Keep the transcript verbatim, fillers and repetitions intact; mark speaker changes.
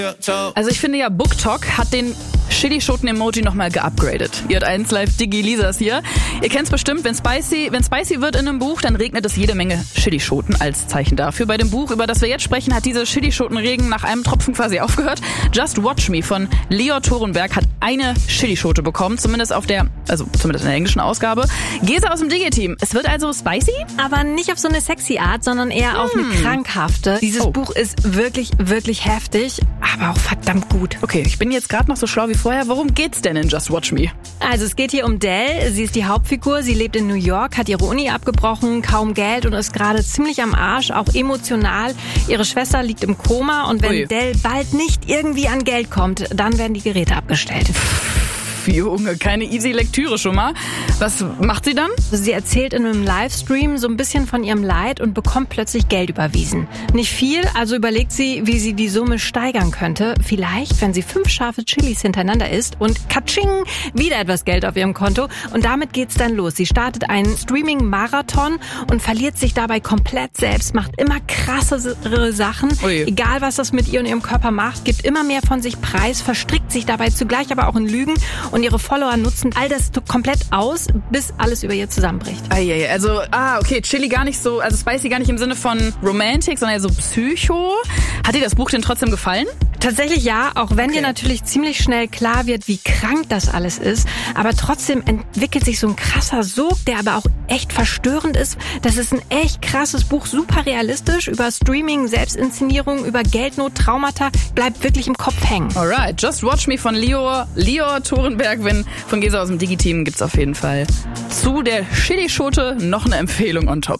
Speaker 1: Also ich finde ja, BookTok hat den Chili-Schoten-Emoji nochmal geupgradet. Ihr habt eins live Digi Lisas hier. Ihr kennt's bestimmt, wenn spicy, wenn spicy wird in einem Buch, dann regnet es jede Menge Chilischoten als Zeichen dafür. Bei dem Buch, über das wir jetzt sprechen, hat diese Chilischotenregen nach einem Tropfen quasi aufgehört. Just Watch Me von Leo Torenberg hat eine Chilischote bekommen, zumindest auf der, also zumindest in der englischen Ausgabe. Gesa aus dem Digi-Team. Es wird also spicy?
Speaker 2: Aber nicht auf so eine sexy Art, sondern eher hm. auf eine krankhafte. Dieses oh. Buch ist wirklich, wirklich heftig, aber auch verdammt gut.
Speaker 1: Okay, ich bin jetzt gerade noch so schlau wie vorher. Worum geht's denn in Just Watch Me?
Speaker 2: Also es geht hier um Dell. Sie ist die Hauptfigur. Sie lebt in New York, hat ihre Uni abgebrochen, kaum Geld und ist gerade ziemlich am Arsch, auch emotional. Ihre Schwester liegt im Koma und wenn Ui. Dell bald nicht irgendwie an Geld kommt, dann werden die Geräte abgestellt.
Speaker 1: Junge, keine easy Lektüre schon mal. Was macht sie dann?
Speaker 2: Sie erzählt in einem Livestream so ein bisschen von ihrem Leid und bekommt plötzlich Geld überwiesen. Nicht viel, also überlegt sie, wie sie die Summe steigern könnte. Vielleicht, wenn sie fünf scharfe Chilis hintereinander isst und katsching, wieder etwas Geld auf ihrem Konto. Und damit geht's dann los. Sie startet einen Streaming-Marathon und verliert sich dabei komplett selbst, macht immer krassere Sachen. Ui. Egal, was das mit ihr und ihrem Körper macht, gibt immer mehr von sich preis, verstrickt sich dabei zugleich aber auch in Lügen. Und ihre Follower nutzen all das komplett aus, bis alles über ihr zusammenbricht.
Speaker 1: Eieiei, also, ah, okay, Chili gar nicht so, also spicy gar nicht im Sinne von Romantik, sondern eher so Psycho. Hat dir das Buch denn trotzdem gefallen?
Speaker 2: Tatsächlich ja, auch wenn okay. dir natürlich ziemlich schnell klar wird, wie krank das alles ist. Aber trotzdem entwickelt sich so ein krasser Sog, der aber auch echt verstörend ist. Das ist ein echt krasses Buch, super realistisch, über Streaming, Selbstinszenierung, über Geldnot, Traumata, bleibt wirklich im Kopf hängen.
Speaker 1: Alright, Just Watch Me von Leo, Leo Torenberg, wenn von Gesa aus dem Digi-Team gibt's auf jeden Fall zu der Chilischote noch eine Empfehlung on top.